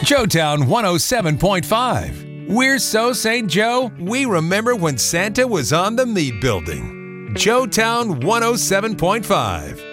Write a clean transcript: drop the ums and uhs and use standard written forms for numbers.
Joetown 107.5. We're so St. Joe, we remember when Santa was on the meat building. Joetown 107.5.